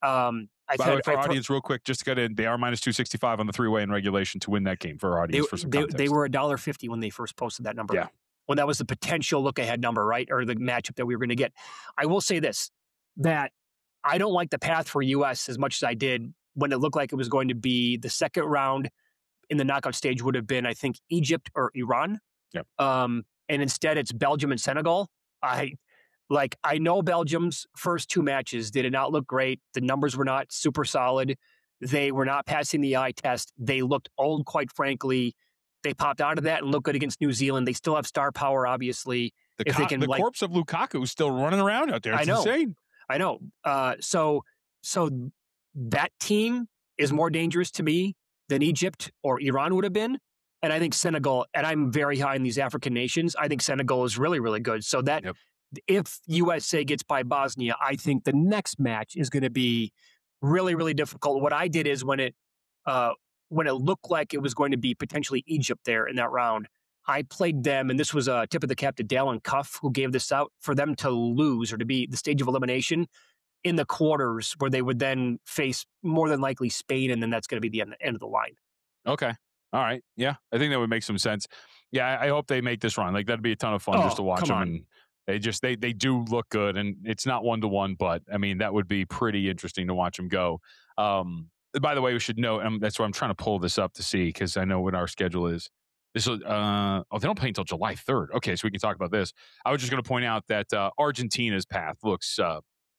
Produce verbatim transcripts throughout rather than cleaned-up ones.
Um, I've By the had, way, for our I've audience, heard, real quick, just to get in, they are minus two sixty-five on the three-way in regulation to win that game for our audience they, for some they, context. they were one dollar fifty when they first posted that number. Yeah. When that was the potential look-ahead number, right? Or the matchup that we were going to get. I will say this, that I don't like the path for U S as much as I did when it looked like it was going to be the second round in the knockout stage would have been, I think, Egypt or Iran. Yep. Um, and instead it's Belgium and Senegal. I like I know Belgium's first two matches did not look great. The numbers were not super solid. They were not passing the eye test. They looked old, quite frankly. They popped out of that and looked good against New Zealand. They still have star power, obviously. The, if co- they can, the like, corpse of Lukaku is still running around out there. It's I know. insane. I know. Uh, so, so that team is more dangerous to me than Egypt or Iran would have been. And I think Senegal, and I'm very high in these African nations, I think Senegal is really, really good. So that Yep. if U S A gets by Bosnia, I think the next match is going to be really, really difficult. What I did is when it uh, when it looked like it was going to be potentially Egypt there in that round, I played them, and this was a tip of the cap to Dallin Cuff, who gave this out, for them to lose or to be the stage of elimination in the quarters, where they would then face more than likely Spain, and then that's going to be the end, end of the line. Okay. All right. Yeah, I think that would make some sense. Yeah, I, I hope they make this run. Like, that'd be a ton of fun Oh, just to watch come them. on. And they just they they do look good, and it's not one to one, but I mean that would be pretty interesting to watch them go. Um, by the way, we should note, and that's why I'm trying to pull this up to see, because I know what our schedule is. This will, uh, oh, they don't play until July third. Okay, so we can talk about this. I was just going to point out that uh, Argentina's path looks uh,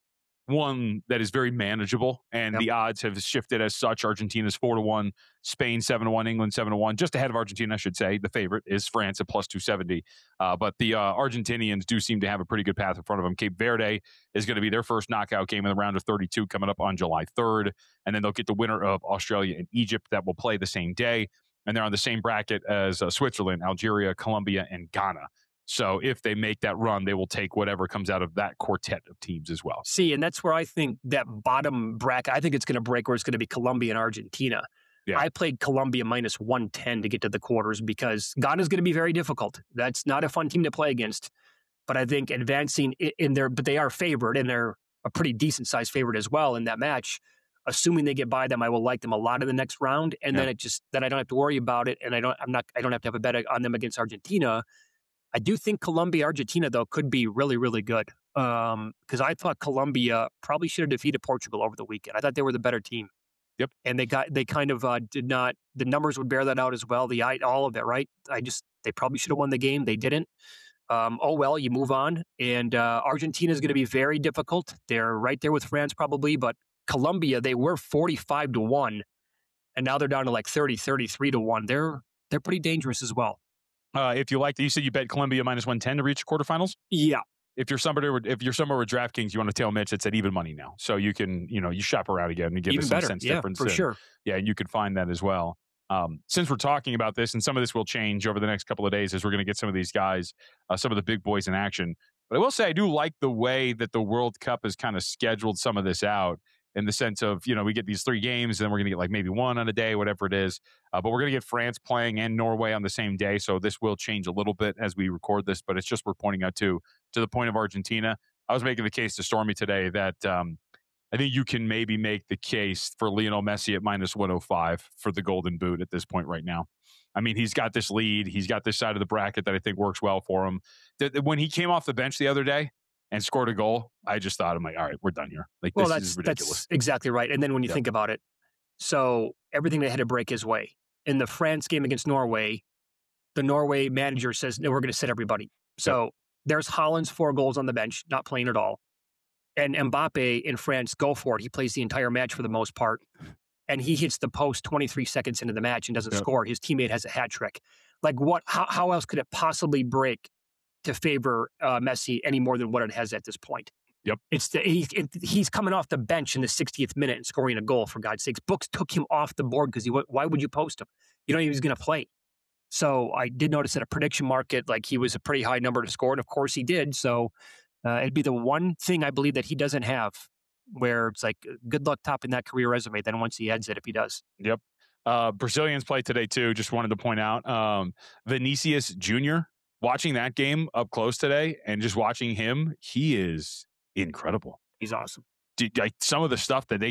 one that is very manageable, and Yep. the odds have shifted as such. Argentina's four to one, Spain seven to one, England seven to one, just ahead of Argentina, I should say. The favorite is France at plus two seventy. Uh, but the uh, Argentinians do seem to have a pretty good path in front of them. Cape Verde is going to be their first knockout game in the round of thirty-two coming up on July third. And then they'll get the winner of Australia and Egypt that will play the same day. And they're on the same bracket as uh, Switzerland, Algeria, Colombia, and Ghana. So if they make that run, they will take whatever comes out of that quartet of teams as well. See, and that's where I think that bottom bracket, I think it's going to break where it's going to be Colombia and Argentina. Yeah. I played Colombia minus one ten to get to the quarters because Ghana's going to be very difficult. That's not a fun team to play against. But I think advancing in there, but they are favored, and they're a pretty decent sized favorite as well in that match. Assuming they get by them, I will like them a lot in the next round, and Yeah. then it just then I don't have to worry about it, and I don't I'm not I don't have to have a bet on them against Argentina. I do think Colombia, Argentina, though, could be really, really good. Um, because I thought Colombia probably should have defeated Portugal over the weekend. I thought they were the better team. Yep. And they got they kind of uh, did not. The numbers would bear that out as well. The all of it, right? I just they probably should have won the game. They didn't. Um, oh well, you move on. And uh, Argentina is going to be very difficult. They're right there with France probably, but Colombia, they were forty-five to one, and now they're down to like thirty, thirty-three to one. They're they're pretty dangerous as well. Uh, if you like, you said you bet Colombia minus one ten to reach quarterfinals. Yeah. If you're somebody, if you're somewhere with DraftKings, you want to tell Mitch it's at even money now, so you can, you know, you shop around again and give Even us some better. sense Yeah, difference. for and, sure. Yeah, you could find that as well. Um, since we're talking about this, and some of this will change over the next couple of days as we're going to get some of these guys, uh, some of the big boys in action. But I will say I do like the way that the World Cup has kind of scheduled some of this out, in the sense of, you know, we get these three games, and then we're going to get like maybe one on a day, whatever it is. Uh, but we're going to get France playing and Norway on the same day. So this will change a little bit as we record this, but it's just we're pointing out to, to the point of Argentina. I was making the case to Stormy today that um, I think you can maybe make the case for Lionel Messi at minus one oh five for the Golden Boot at this point right now. I mean, he's got this lead. He's got this side of the bracket that I think works well for him. The, when he came off the bench the other day and scored a goal, I just thought, I'm like, all right, we're done here. Like, Well, this that's is ridiculous. that's exactly right. And then when you Yep. think about it, so everything that had to break his way in the France game against Norway, the Norway manager says, "No, we're going to sit everybody." So there's Holland's four goals on the bench, not playing at all, and Mbappe in France, go for it. He plays the entire match for the most part, and he hits the post twenty-three seconds into the match and doesn't Yep. score. His teammate has a hat trick. Like what? How, how else could it possibly break to favor uh, Messi any more than what it has at this point? Yep. It's the, he, it, he's coming off the bench in the sixtieth minute and scoring a goal, for God's sakes. Books took him off the board because he went, why would you post him? You know he was going to play. So I did notice that a prediction market, like he was a pretty high number to score, and of course he did. So uh, it'd be the one thing I believe that he doesn't have, where it's like, good luck topping that career resume then once he ends it, if he does. Yep. Uh, Brazilians play today too. Just wanted to point out um, Vinicius Junior Watching that game up close today, and just watching him, he is incredible. He's awesome. Dude, like some of the stuff that they